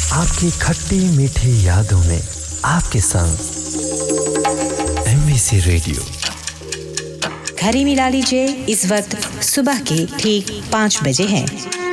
आपकी खट्टी मीठी यादों में आपके संग MBC रेडियो। घड़ी मिला लीजिए, इस वक्त सुबह के ठीक 5 बजे हैं।